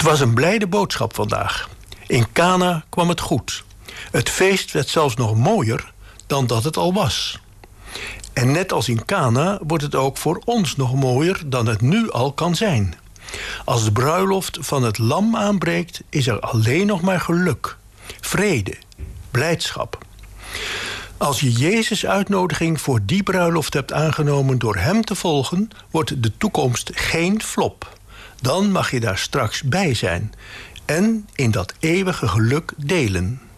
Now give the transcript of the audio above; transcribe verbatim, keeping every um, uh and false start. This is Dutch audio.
Het was een blijde boodschap vandaag. In Kana kwam het goed. Het feest werd zelfs nog mooier dan dat het al was. En net als in Kana wordt het ook voor ons nog mooier dan het nu al kan zijn. Als de bruiloft van het lam aanbreekt, is er alleen nog maar geluk, vrede, blijdschap. Als je Jezus' uitnodiging voor die bruiloft hebt aangenomen door hem te volgen, wordt de toekomst geen flop. Dan mag je daar straks bij zijn en in dat eeuwige geluk delen.